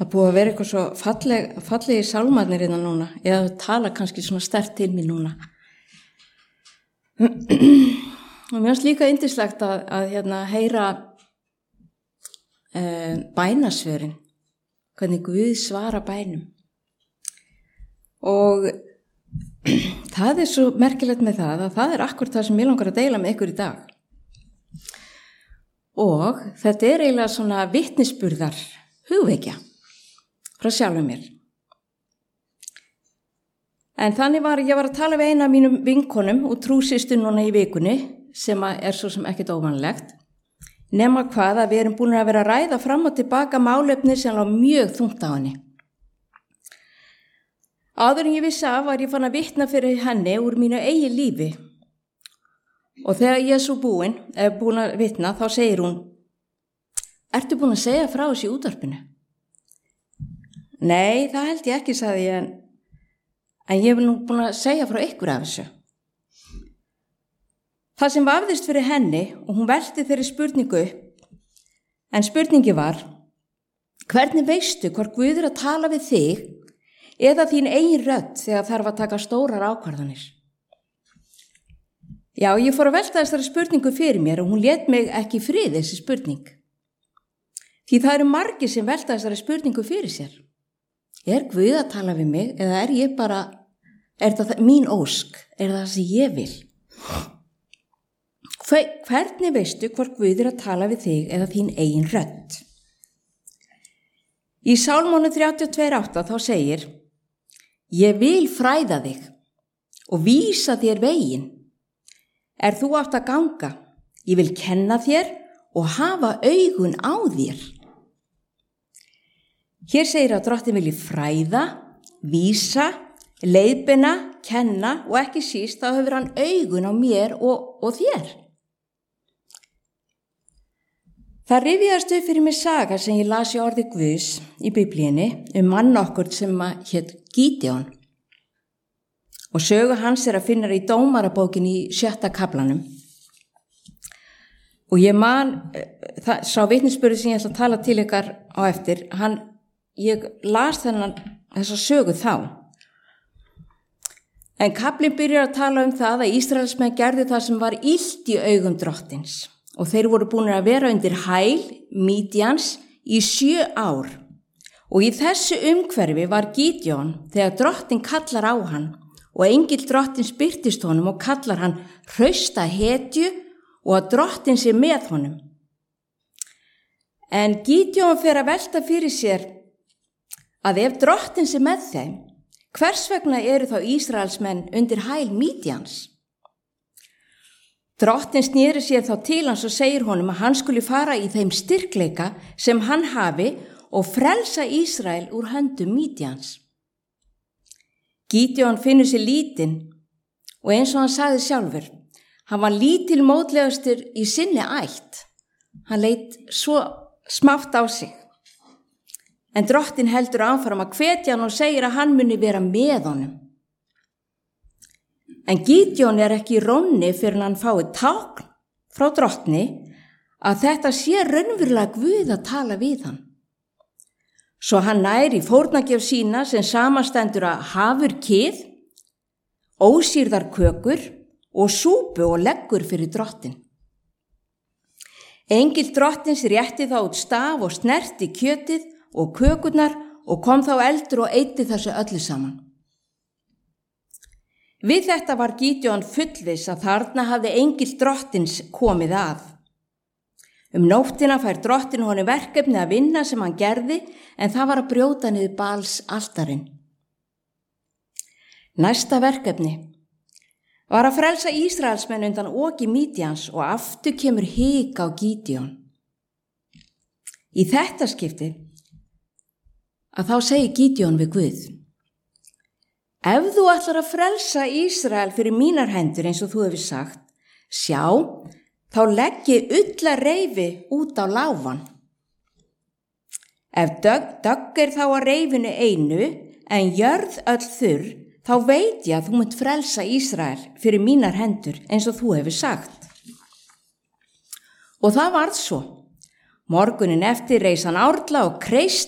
Það búið að vera eitthvað svo fallegi sálmarnir innan núna, eða tala kannski svona sterkt til mér núna. Og mér finnst líka yndislegt að heyra bænasvörin, hvernig Guð svara bænum. Og það svo merkilegt með það að það akkurat það sem ég langar að deila með ykkur í dag. Og þetta eiginlega svona vitnisburðar hugvekja frá sjálfum mér. En þannig ég var að tala við eina af mínum vinkonum og trúsistu núna í vikunni, sem svo sem ekkert óvanlegt, nema hvað að við erum búin að vera að ræða fram og tilbaka málefni sem lá mjög þungt á henni. Áður en ég vissi af var ég fann að vitna fyrir henni úr mínu eigin lífi. Og þegar ég svo búin að vitna, þá segir hún: "Ertu búin að segja frá þessu í útvarpinu?" "Nei, það held ég ekki," sagði ég, en ég hef nú búin að segja frá ykkur af þessu. Það sem vafðist fyrir henni og hún velti þeirri spurningu upp, en spurningi var: hvernig veistu hvort Guð að tala við þig eða þín eigin rödd þegar þarf að taka stórar ákvarðanir? Já, ég fór að velta þessari spurningu fyrir mér og hún lét mig ekki í friði, þessi spurning. Því það eru margir sem velta þessari spurningu fyrir sér. Er Guð að tala við mig eða er það mín ósk? Er það sem ég vil? Hvernig veistu hvort Guð að tala við þig eða þín eigin rödd? Í Sálmónu 32:8 þá segir: "Ég vil fræða þig og vísa þér veginn. Er þú átt að ganga? Ég vil kenna þér og hafa augun á þér." Hér segir að Drottinn vilji fræða, vísa, leiðbeina, kenna og ekki síst þá hefur hann augun á mér og þér. Það rifjaðist upp fyrir mig saga sem ég las í orði Guðs í Biblíunni mann okkur sem hét Gídeon. Og sögu hans að finna í Dómarabókin í 6. kaflanum. Og ég sá vitnisburði sem ég ætla að tala til ykkar á eftir, ég las þessa sögu þá. En kaflinn byrjar að tala það að Ísraelsmenn gerðu það sem var illt í augum Drottins. Og þeir voru búin að vera undir hæl Mídjans í 7 ár. Og í þessu umhverfi var Gídeon þegar Drottinn kallar á hann og engill Drottins birtist honum og kallar hann hrausta hetju og að Drottinn sé með honum. En Gídeon fer að velta fyrir sér að ef Drottinn sé með þeim, hvers vegna eru þá Ísraelsmenn undir hæl Mídjans? Drottinn sneri sér þá til hans og segir honum að hann skuli fara í þeim styrkleika sem hann hafi og frelsa Ísrael úr höndum Mídjans. Gídeon finnur sér lítinn og eins og hann sagði sjálfur, hann var lítilmótlegastur í sinni ætt. Hann leit svo smátt á sig. En Drottinn heldur áfram að hvetja hann og segir að hann muni vera með honum. En Gídeon ekki í rónni fyrir hann fái tákn frá Drottni að þetta sé raunverulega Guð að tala við hann. Svo hann nær í fórnagjöf sína sem samastendur að hafurkið, ósýrðar kökur og súpu og leggur fyrir Drottinn. Engill Drottins rétti þá út staf og snerti kjötið og kökurnar og kom þá eldur og eyddi þessu öllu saman. Við þetta var Gídeon fullviss að þarna hafði engill Drottins komið að. Nóttina fær Drottinn honum verkefni að vinna sem hann gerði, en það var að brjóta niður Baals altarinn. Næsta verkefni var að frelsa Ísraelsmenn undan oki Mídjans og aftur kemur hik á Gídeon. Í þetta skipti að þá segir Gídeon við Guð: Ef þú ætlar að frelsa Ísrael fyrir mínar hendur eins og þú hefur sagt, sjá, þá legg ég ullarreifi út á láfan. Ef dögg þá að reifinu einu, en jörð öll þurr, þá veit ég að þú munt frelsa Ísrael fyrir mínar hendur eins og þú hefur sagt. Og það varð svo. Morgunin eftir reis hann árla og kreist